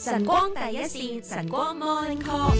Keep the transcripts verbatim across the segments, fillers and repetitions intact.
晨光第一線，晨光 Morning Call。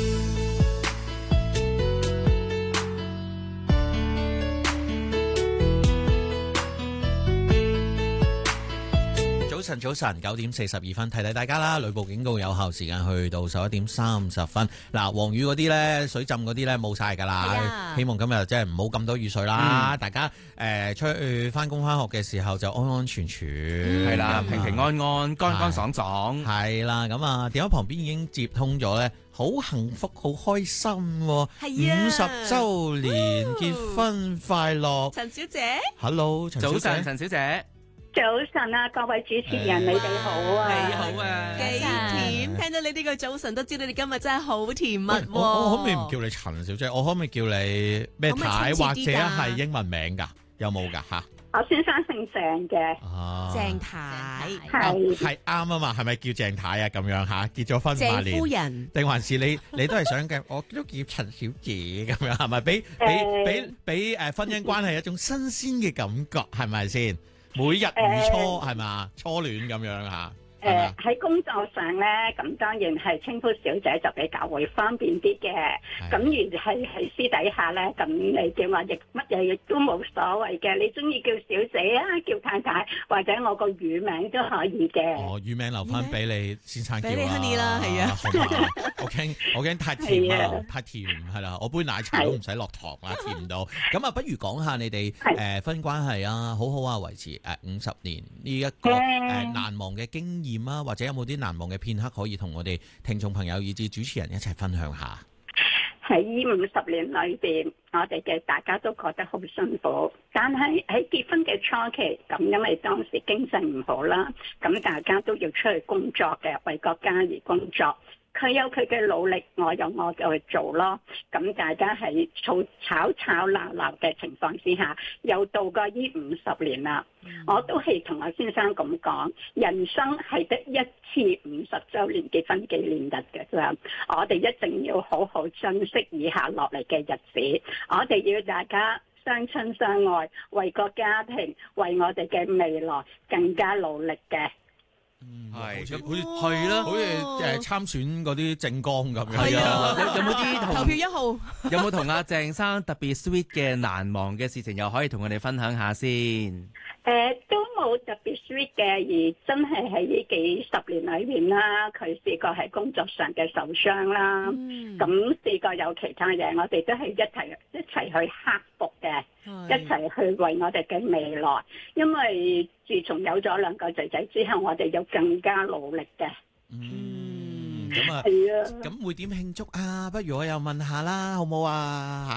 早晨，早晨，九點四十二分，提提大家啦。雷暴警告有效時間去到十一點三十分。嗱，黃雨嗰啲咧，水浸嗰啲咧冇晒噶啦。希望今日即係唔好咁多雨水啦。嗯、大家誒、呃、出去翻工翻學嘅時候就安安全全，係啦、嗯，平平安安，乾乾爽爽。係啦，咁啊，電話旁邊已經接通咗咧，好幸福，好開心、啊。係啊，五十周年結婚快樂， 陳小姐 ，Hello， 陳小姐， 早晨，陳小姐。 早晨啊，各位主持人，你哋好啊！ 你好啊，幾甜！聽到你呢個早晨，都知道你今日真係好甜蜜。 我我可唔可以唔叫你陳小姐？我可唔可以叫你咩太，或者係英文名噶？有冇噶吓？ 我先生姓鄭嘅， 鄭太係係啱啊嘛？係咪叫鄭太啊？咁樣吓，結咗婚八年， 鄭夫人， 定還是你你都係想嘅？我都叫陳小姐咁樣，係咪？俾俾俾俾誒婚姻關係一種新鮮嘅感覺，係咪先？每日如初係嘛、呃，初戀咁樣吓。誒、 呃，喺工作上咧，咁當然係稱呼小姐就比較會方便啲嘅。咁而係喺私底下咧，咁你叫我亦乜嘢亦都冇所謂嘅。你中意叫小姐啊，叫太太，或者我個乳名都可以嘅。 哦，乳名留翻俾你先生叫啊。 俾你 Honey 啦，係啊。 我驚我驚太甜啊，太甜係啦，我杯奶茶都唔使落糖啦，甜唔到。咁啊，不如講下你哋誒婚姻關係啊，好好啊，維持誒五十年呢一個誒難忘嘅經驗。或者有冇啲難忘嘅片刻可以同我哋聽眾朋友以至主持人一齊分享下？ 喺五十年裏邊，我哋嘅大家都覺得好辛苦，但係喺結婚嘅初期，咁因為當時經濟唔好啦，咁大家都要出去工作嘅，為國家而工作。佢有佢嘅努力，我有我嘅去做咯。咁大家喺吵吵吵鬧鬧嘅情況之下，又度過呢五十年啦。嗯、我都係同我先生咁講，人生係得一次五十週年結婚紀念日嘅啫。我哋一定要好好珍惜以下落嚟嘅日子。我哋要大家相親相愛，為個家庭，為我哋嘅未來更加努力嘅。 嗯，係，好似係啦，好似誒參選嗰啲政綱咁樣。 係啊， 有有冇啲投票一號？ 有冇同阿鄭生特別 sweet 嘅難忘嘅事情，又可以同我哋分享下先？ 誒、呃，都冇特別 sweet 嘅，而真係喺呢幾十年裏面啦，佢試過喺工作上嘅受傷啦，咁試、嗯、過有其他嘢，我哋都係一齊一齊去克服嘅，是一齊去為我哋嘅未來。因為自從有咗兩個仔仔之後，我哋有更加努力嘅。 嗯，咁啊， 係啊， 咁會點慶祝啊？不如我又問下啦，好唔好啊？